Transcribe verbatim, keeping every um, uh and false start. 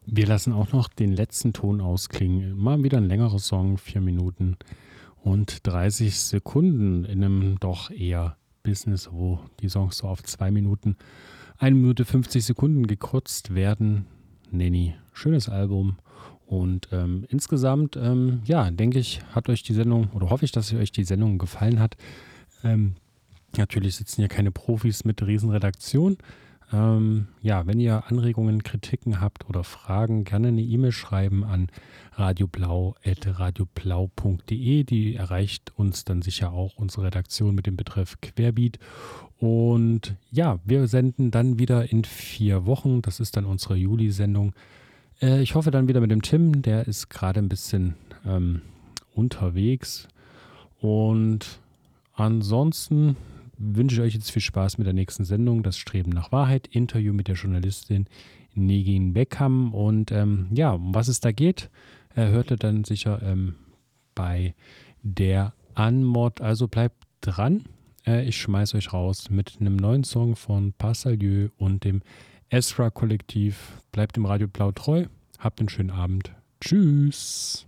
Wir lassen auch noch den letzten Ton ausklingen. Mal wieder ein längerer Song, vier Minuten und dreißig Sekunden in einem doch eher Business, wo die Songs so auf zwei Minuten, eine Minute fünfzig Sekunden gekürzt werden. Nenny, schönes Album. Und ähm, insgesamt, ähm, ja, denke ich, hat euch die Sendung, oder hoffe ich, dass euch die Sendung gefallen hat. Ähm, natürlich sitzen hier keine Profis mit Riesenredaktion. Ähm, ja, wenn ihr Anregungen, Kritiken habt oder Fragen, gerne eine E-Mail schreiben an radioblau at radioblau punkt de. Die erreicht uns dann sicher auch, unsere Redaktion, mit dem Betreff Querbeat. Und ja, wir senden dann wieder in vier Wochen. Das ist dann unsere Juli-Sendung. Äh, ich hoffe dann wieder mit dem Tim. Der ist gerade ein bisschen ähm, unterwegs. Und ansonsten wünsche ich euch jetzt viel Spaß mit der nächsten Sendung, das Streben nach Wahrheit, Interview mit der Journalistin Negin Beckham. Und ähm, ja, um was es da geht, äh, hört ihr dann sicher ähm, bei der Anmod. Also bleibt dran. Äh, ich schmeiß euch raus mit einem neuen Song von Passalieu und dem Esra-Kollektiv. Bleibt dem Radio Blau treu. Habt einen schönen Abend. Tschüss.